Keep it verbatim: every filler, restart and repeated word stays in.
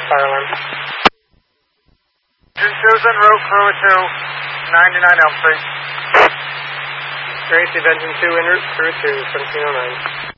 fire alarm. Susan, road crew to ninety-nine Elm Street. Gracie, Engine two, en route through to seventeen oh nine.